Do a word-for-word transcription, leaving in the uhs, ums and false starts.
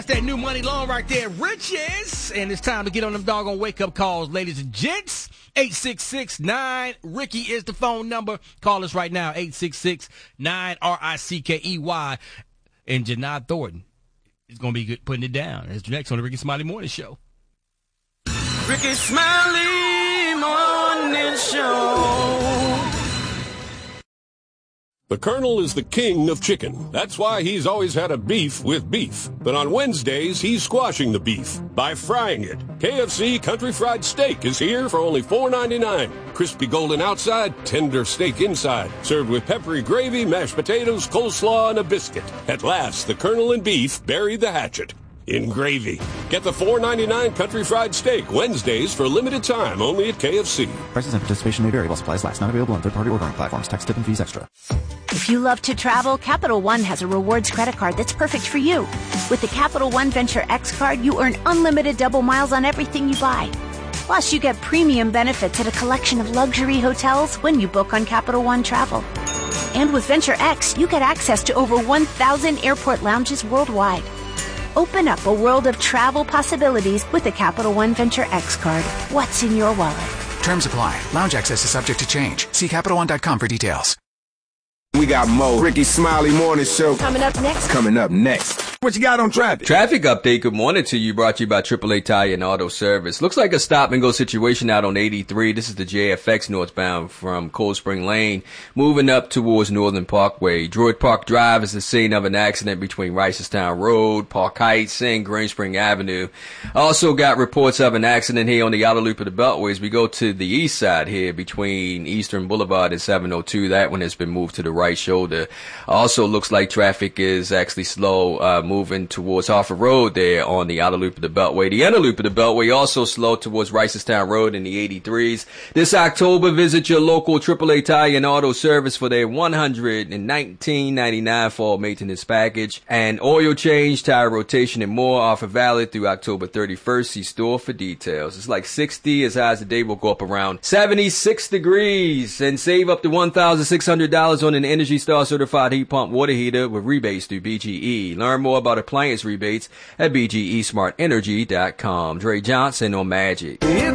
That's that new money loan right there, Riches. And it's time to get on them doggone wake-up calls, ladies and gents. eight six six nine Ricky is the phone number. Call us right now, eight six six nine R I C K E Y. And Janai Thornton is going to be good putting it down. That's next on the Ricky Smiley Morning Show. Ricky Smiley Morning Show. The Colonel is the king of chicken. That's why he's always had a beef with beef. But on Wednesdays, he's squashing the beef by frying it. K F C Country Fried Steak is here for only four ninety-nine. Crispy golden outside, tender steak inside. Served with peppery gravy, mashed potatoes, coleslaw, and a biscuit. At last, the Colonel and beef bury the hatchet in gravy. Get the four ninety-nine Country Fried Steak Wednesdays for a limited time only at K F C. Prices and participation may vary while supplies last. Not available on third-party ordering platforms. Tax, tip, and fees extra. If you love to travel, Capital One has a rewards credit card that's perfect for you. With the Capital One Venture X card, you earn unlimited double miles on everything you buy. Plus, you get premium benefits at a collection of luxury hotels when you book on Capital One Travel. And with Venture X, you get access to over one thousand airport lounges worldwide. Open up a world of travel possibilities with the Capital One Venture X card. What's in your wallet? Terms apply. Lounge access is subject to change. See Capital One dot com for details. We got more Ricky Smiley Morning Show. Coming up next. Coming up next. What you got on traffic? Traffic update. Good morning to you. Brought to you by triple A Tire and Auto Service. Looks like a stop and go situation out on eighty-three. This is the J F X northbound from Cold Spring Lane, moving up towards Northern Parkway. Druid Park Drive is the scene of an accident between Ricestown Road, Park Heights, and Green Spring Avenue. Also got reports of an accident here on the outer loop of the Beltway as we go to the east side here between Eastern Boulevard and seven oh two. That one has been moved to the right shoulder. Also looks like traffic is actually slow, uh, moving towards Harford Road there on the outer loop of the Beltway. The inner loop of the Beltway also slow towards Ricestown Road in the eighty-threes. This October, visit your local triple A Tire and Auto Service for their one hundred nineteen ninety-nine fall maintenance package. And oil change, tire rotation, and more offer valid through October thirty-first. See store for details. It's like sixty, as high as the day will go up around seventy-six degrees. And save up to one thousand six hundred dollars on an Energy Star certified heat pump water heater with rebates through B G E. Learn more about appliance rebates at B G E smart energy dot com. Dre Johnson on Magic.